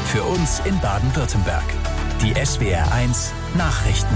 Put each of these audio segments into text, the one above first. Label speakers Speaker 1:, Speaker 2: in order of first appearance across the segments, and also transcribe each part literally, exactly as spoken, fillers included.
Speaker 1: Für uns in Baden-Württemberg. Die S W R eins Nachrichten.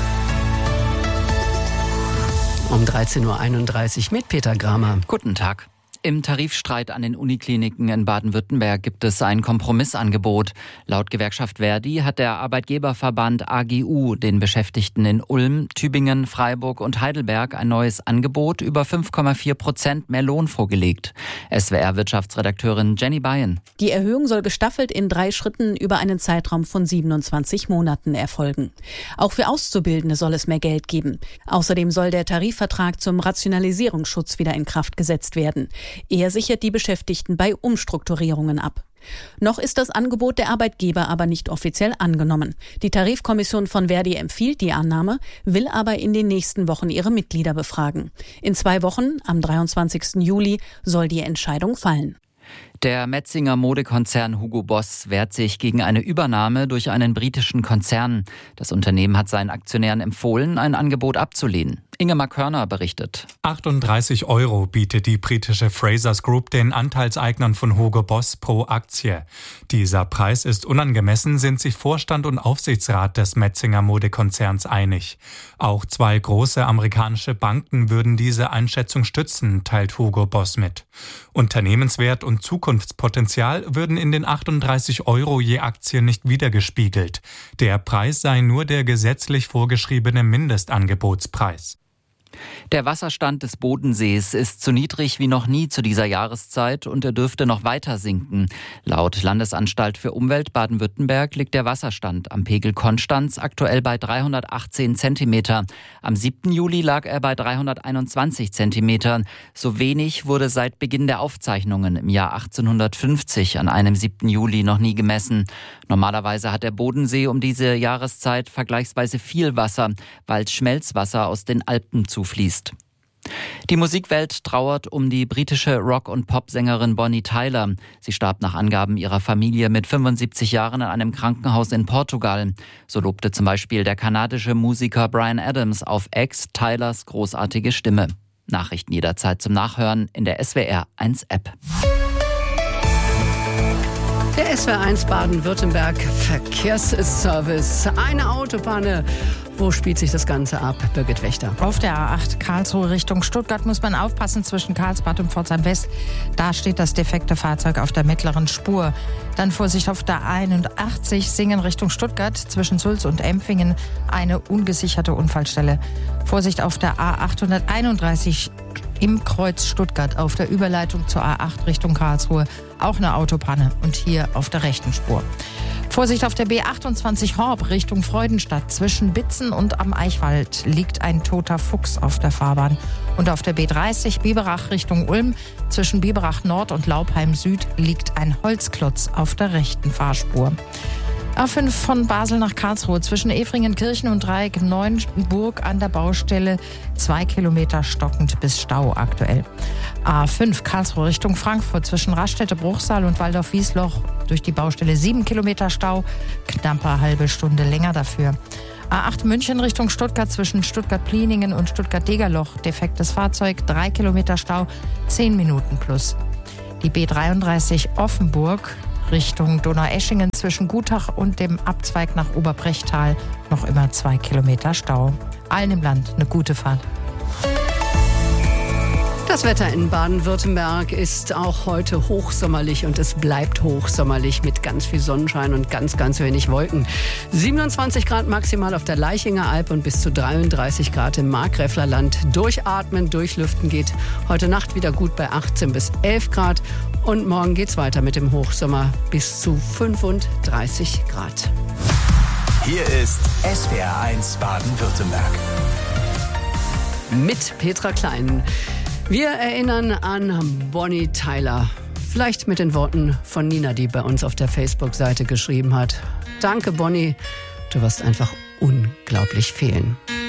Speaker 2: Um dreizehn Uhr einunddreißig mit Peter Gramer.
Speaker 3: Guten Tag. Im Tarifstreit an den Unikliniken in Baden-Württemberg gibt es ein Kompromissangebot. Laut Gewerkschaft Verdi hat der Arbeitgeberverband A G U den Beschäftigten in Ulm, Tübingen, Freiburg und Heidelberg ein neues Angebot über fünf Komma vier Prozent mehr Lohn vorgelegt. S W R-Wirtschaftsredakteurin Jenny Bayen.
Speaker 4: Die Erhöhung soll gestaffelt in drei Schritten über einen Zeitraum von siebenundzwanzig Monaten erfolgen. Auch für Auszubildende soll es mehr Geld geben. Außerdem soll der Tarifvertrag zum Rationalisierungsschutz wieder in Kraft gesetzt werden. Er sichert die Beschäftigten bei Umstrukturierungen ab. Noch ist das Angebot der Arbeitgeber aber nicht offiziell angenommen. Die Tarifkommission von Verdi empfiehlt die Annahme, will aber in den nächsten Wochen ihre Mitglieder befragen. In zwei Wochen, am dreiundzwanzigsten Juli, soll die Entscheidung fallen.
Speaker 3: Der Metzinger Modekonzern Hugo Boss wehrt sich gegen eine Übernahme durch einen britischen Konzern. Das Unternehmen hat seinen Aktionären empfohlen, ein Angebot abzulehnen. Ingemar Körner berichtet.
Speaker 5: achtunddreißig Euro bietet die britische Frasers Group den Anteilseignern von Hugo Boss pro Aktie. Dieser Preis ist unangemessen, sind sich Vorstand und Aufsichtsrat des Metzinger Modekonzerns einig. Auch zwei große amerikanische Banken würden diese Einschätzung stützen, teilt Hugo Boss mit. Unternehmenswert und Zukunftspotenzial würden in den achtunddreißig Euro je Aktie nicht widergespiegelt. Der Preis sei nur der gesetzlich vorgeschriebene Mindestangebotspreis.
Speaker 3: Der Wasserstand des Bodensees ist so niedrig wie noch nie zu dieser Jahreszeit und er dürfte noch weiter sinken. Laut Landesanstalt für Umwelt Baden-Württemberg liegt der Wasserstand am Pegel Konstanz aktuell bei dreihundertachtzehn Zentimeter. Am siebten Juli lag er bei dreihunderteinundzwanzig Zentimetern. So wenig wurde seit Beginn der Aufzeichnungen im Jahr achtzehnhundertfünfzig an einem siebten Juli noch nie gemessen. Normalerweise hat der Bodensee um diese Jahreszeit vergleichsweise viel Wasser, weil Schmelzwasser aus den Alpen zufließt. Die Musikwelt trauert um die britische Rock- und Popsängerin Bonnie Tyler. Sie starb nach Angaben ihrer Familie mit fünfundsiebzig Jahren in einem Krankenhaus in Portugal. So lobte zum Beispiel der kanadische Musiker Bryan Adams auf X Tylers großartige Stimme. Nachrichten jederzeit zum Nachhören in der S W R eins App.
Speaker 2: Der S W R eins Baden-Württemberg Verkehrsservice. Eine Autopanne. Wo spielt sich das Ganze ab? Birgit Wächter.
Speaker 6: Auf der A acht Karlsruhe Richtung Stuttgart muss man aufpassen zwischen Karlsbad und Pforzheim West. Da steht das defekte Fahrzeug auf der mittleren Spur. Dann Vorsicht auf der A einundachtzig Singen Richtung Stuttgart zwischen Sulz und Empfingen eine ungesicherte Unfallstelle. Vorsicht auf der A achthunderteinunddreißig im Kreuz Stuttgart auf der Überleitung zur A acht Richtung Karlsruhe. Auch eine Autopanne und hier auf der rechten Spur. Vorsicht auf der B achtundzwanzig Horb Richtung Freudenstadt. Zwischen Bitzen und am Eichwald liegt ein toter Fuchs auf der Fahrbahn. Und auf der B dreißig Biberach Richtung Ulm zwischen Biberach Nord und Laubheim Süd liegt ein Holzklotz auf der rechten Fahrspur. A fünf von Basel nach Karlsruhe zwischen Efringenkirchen und Dreieck Neuenburg an der Baustelle zwei Kilometer stockend bis Stau aktuell. A fünf Karlsruhe Richtung Frankfurt zwischen Raststätte Bruchsal und Waldorf-Wiesloch durch die Baustelle sieben Kilometer Stau, knapp eine halbe Stunde länger dafür. A acht München Richtung Stuttgart zwischen Stuttgart-Pliningen und Stuttgart-Degerloch defektes Fahrzeug, drei Kilometer Stau, zehn Minuten plus. Die B dreiunddreißig Offenburg Richtung Donaueschingen zwischen Gutach und dem Abzweig nach Oberbrechtal noch immer zwei Kilometer Stau. Allen im Land eine gute Fahrt.
Speaker 2: Das Wetter in Baden-Württemberg ist auch heute hochsommerlich und es bleibt hochsommerlich mit ganz viel Sonnenschein und ganz, ganz wenig Wolken. siebenundzwanzig Grad maximal auf der Laichinger Alp und bis zu dreiunddreißig Grad im Markgräflerland. Durchatmen, durchlüften geht heute Nacht wieder gut bei achtzehn bis elf Grad. Und morgen geht's weiter mit dem Hochsommer bis zu fünfunddreißig Grad.
Speaker 1: Hier ist S W R eins Baden-Württemberg.
Speaker 2: Mit Petra Klein. Wir erinnern an Bonnie Tyler. Vielleicht mit den Worten von Nina, die bei uns auf der Facebook-Seite geschrieben hat. Danke, Bonnie. Du wirst einfach unglaublich fehlen.